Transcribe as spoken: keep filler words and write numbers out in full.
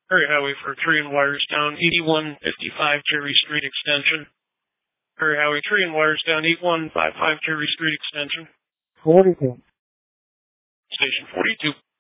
Area Highway for Tree and Wires down eighty-one fifty-five Cherry Street Extension. Area Highway Tree and Wires down eighty-one fifty-five Cherry Street Extension. forty-two. Station forty-two.